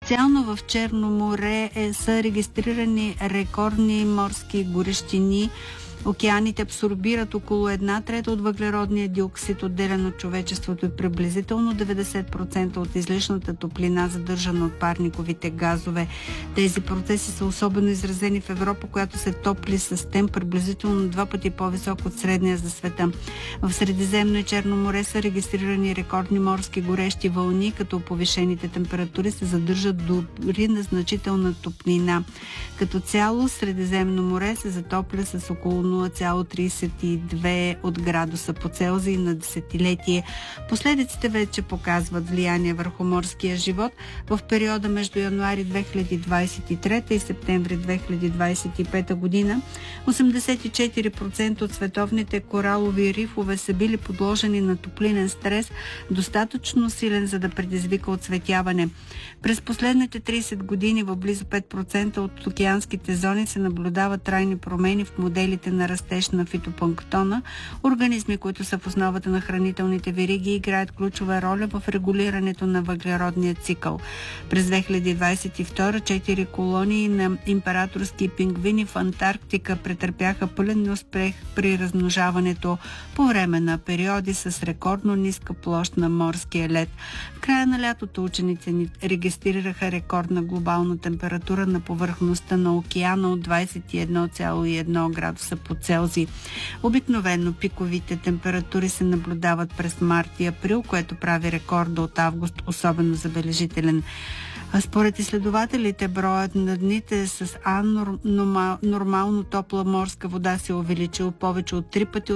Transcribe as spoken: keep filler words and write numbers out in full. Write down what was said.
Специално в Черно море е, са регистрирани рекордни морски горещини. Океаните абсорбират около една трета от въглеродния диоксид, отделен от човечеството, и приблизително деветдесет процента от излишната топлина, задържана от парниковите газове. Тези процеси са особено изразени в Европа, която се топли с темп приблизително два пъти по-висок от средния за света. В Средиземно и Черно море са регистрирани рекордни морски горещи вълни, като повишените температури се задържат дори на значителна топлина. Като цяло Средиземно море се затопля с около нула цяло тридесет и две от градуса по Целзий на десетилетие. Последиците вече показват влияние върху морския живот. В периода между януари две хиляди двадесет и трета и септември две хиляди двадесет и пета година осемдесет и четири процента от световните коралови рифове са били подложени на топлинен стрес, достатъчно силен, за да предизвика оцветяване. През последните тридесет години в близо пет процента от океанските зони се наблюдават трайни промени в моделите на растеж на фитопланктона, организми, които са в основата на хранителните вериги и играят ключова роля в регулирането на въглеродния цикъл. През две хиляди двадесет и втора четири колонии на императорски пингвини в Антарктика претърпяха пълен неуспех при размножаването по време на периоди с рекордно ниска площ на морския лед. В края на лятото ученици ни регистрираха рекордна глобална температура на повърхността на океана от двадесет и едно цяло и едно градуса по Целзий. Обикновено пиковите температури се наблюдават през март и април, което прави рекорда от август особено забележителен. А според изследователите, броят на дните с анормално топла морска вода се е увеличил повече от три пъти